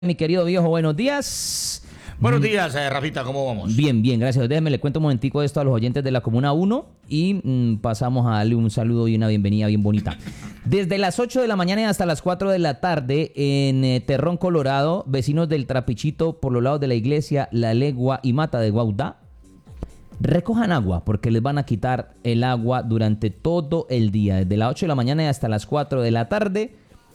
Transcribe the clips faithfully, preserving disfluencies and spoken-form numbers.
Mi querido viejo, buenos días. Buenos días, eh, Rafita, ¿cómo vamos? Bien, bien, gracias. Déjeme, le cuento un momentico esto a los oyentes de la Comuna uno y mmm, pasamos a darle un saludo y una bienvenida bien bonita. Desde las ocho de la mañana hasta las cuatro de la tarde en eh, Terrón, Colorado, vecinos del Trapichito por los lados de la iglesia, La Legua y Mata de Guaudá, recojan agua porque les van a quitar el agua durante todo el día, desde las ocho de la mañana hasta las cuatro de la tarde.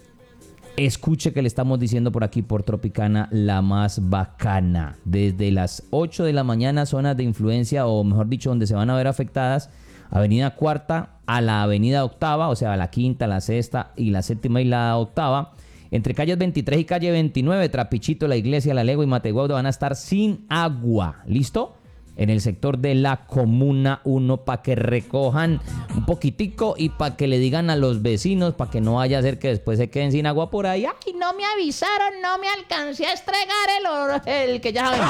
Escuche que le estamos diciendo por aquí por Tropicana, la más bacana. Desde las ocho de la mañana, zonas de influencia, o mejor dicho, donde se van a ver afectadas, Avenida Cuarta a la Avenida Octava, o sea, la Quinta, la Sexta y la Séptima y la Octava. Entre calles veintitrés y calle veintinueve, Trapichito, La Iglesia, La Legua y Mateguauda van a estar sin agua. ¿Listo? En el sector de la Comuna uno, para que recojan un poquitico y para que le digan a los vecinos, para que no vaya a ser que después se queden sin agua por ahí. ¡Ay, no me avisaron, no me alcancé a estregar el, el que ya sabemos!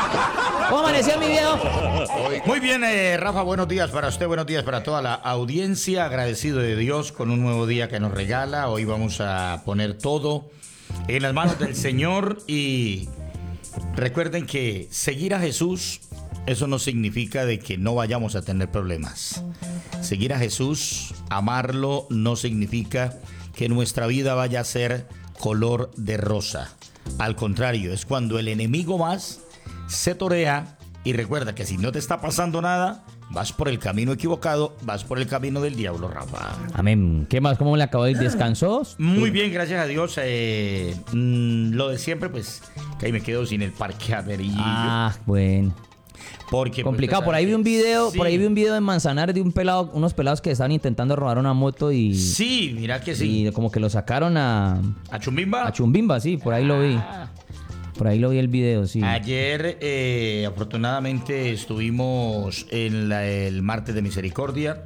¿Cómo amaneció mi viejo? Muy bien, eh, Rafa, buenos días para usted, buenos días para toda la audiencia. Agradecido de Dios con un nuevo día que nos regala. Hoy vamos a poner todo en las manos del Señor y recuerden que seguir a Jesús, eso no significa de que no vayamos a tener problemas. Seguir a Jesús, amarlo, no significa que nuestra vida vaya a ser color de rosa. Al contrario, es cuando el enemigo más se torea. Y recuerda que si no te está pasando nada, vas por el camino equivocado, vas por el camino del diablo, Rafa. Amén. ¿Qué más? ¿Cómo le acabó de ir? ¿Descansó? Muy bien, gracias a Dios. Eh, mmm, lo de siempre, pues, que ahí me quedo sin el parqueaderillo. Ah, bueno. Porque, complicado, pues, por ahí vi un video, sí. por ahí vi un video en Manzanares de un pelado, unos pelados que estaban intentando robar una moto y sí, mira que sí. Y como que lo sacaron a a Chumbimba. A Chumbimba, sí, por ahí lo vi. Por ahí lo vi el video, sí. Ayer, eh, afortunadamente, estuvimos en la, el martes de misericordia.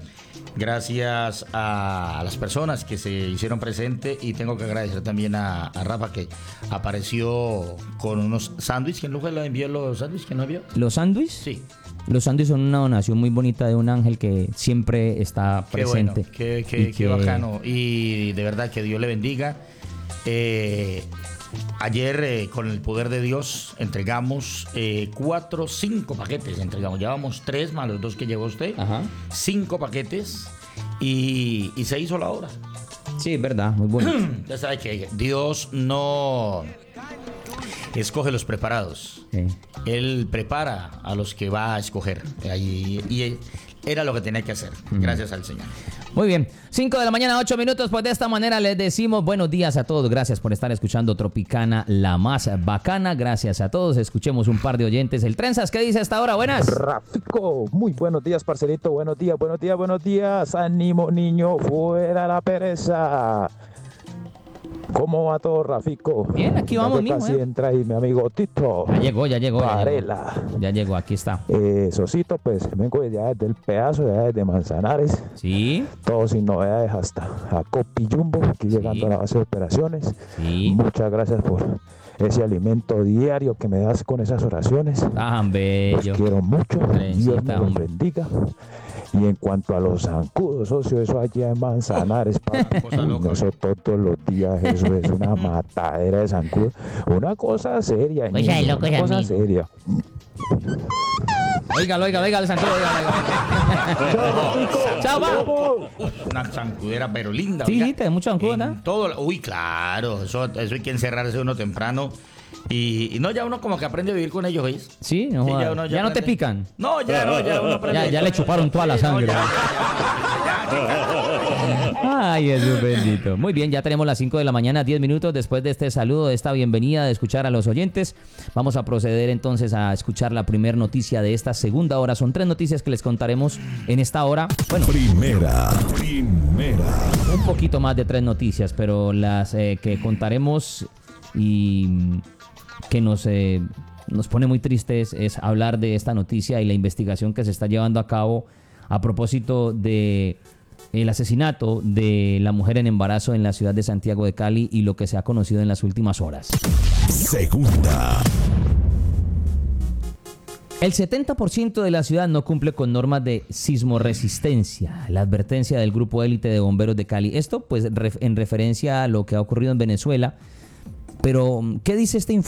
Gracias a, a las personas que se hicieron presentes, y tengo que agradecer también a, a Rafa, que apareció con unos sándwiches. ¿Quién luego le envió los sándwiches? ¿Quién lo envió? ¿Los sándwiches? Sí. Los sándwiches son una donación muy bonita de un ángel que siempre está qué presente. Bueno, qué, qué, qué que... bacano. Y de verdad que Dios le bendiga. Eh, ayer, eh, con el poder de Dios, entregamos eh, cuatro, cinco paquetes. Entregamos, llevamos tres más los dos que llevó usted. Ajá. Cinco paquetes y, y se hizo la obra. Sí, es verdad, muy bueno. Usted sabe que Dios no escoge los preparados. Sí. Él prepara a los que va a escoger. Y, y era lo que tenía que hacer. Gracias al Señor. Muy bien, cinco de la mañana, ocho minutos, pues de esta manera les decimos buenos días a todos, gracias por estar escuchando Tropicana, la más bacana, gracias a todos, escuchemos un par de oyentes. El Trenzas, ¿qué dice hasta ahora? Buenas. Rafico, muy buenos días, parcerito, buenos días, buenos días, buenos días, ánimo niño, fuera la pereza. ¿Cómo va todo, Rafico? Bien, aquí vamos, mijo. Casi ¿eh? entra ahí mi amigo Tito. Ya llegó, ya llegó. Varela. Ya llegó, ya llegó, aquí está. Eh, Sosito, pues vengo ya desde el pedazo, ya desde Manzanares. Sí. Todo sin novedades hasta a Copi Jumbo, aquí sí. Llegando a la base de operaciones. Sí. Muchas gracias por ese alimento diario que me das con esas oraciones. Ah, bello. Los quiero mucho. Trencita, Dios me los bendiga. Y en cuanto a los zancudos, socio, eso allá en Manzanares, eso todos los días, eso es una matadera de zancudos. Una cosa seria, pues niño, loco, una cosa amigo. seria. Oiga, oiga, oiga, el zancudo, oiga. Chao, vamos. Una zancudera, pero linda. Sí, oiga. sí, te da mucho zancudo, ¿no? Todo, uy, claro, eso, eso hay que encerrarse uno temprano. Y, y no, ya uno como que aprende a vivir con ellos, ¿veis? Sí, no, Sí, ya, ya uno ya ya no te aprende. pican. No, ya no, ya uno aprende. Ya, ya le chuparon toda la Sí, no, sangre. ya, ya, ya, ya, ya. Ay, Jesús bendito. Muy bien, ya tenemos las cinco de la mañana, diez minutos después de este saludo, de esta bienvenida, de escuchar a los oyentes. Vamos a proceder entonces a escuchar la primera noticia de esta segunda hora. Son tres noticias que les contaremos en esta hora. Bueno, primera, primera. Un poquito más de tres noticias, pero las eh, que contaremos y que nos, eh, nos pone muy tristes es hablar de esta noticia y la investigación que se está llevando a cabo a propósito de el asesinato de la mujer en embarazo en la ciudad de Santiago de Cali y lo que se ha conocido en las últimas horas. Segunda. El setenta por ciento de la ciudad no cumple con normas de sismoresistencia, la advertencia del Grupo Élite de Bomberos de Cali. Esto pues en referencia a lo que ha ocurrido en Venezuela, Pero, ¿qué dice este informe?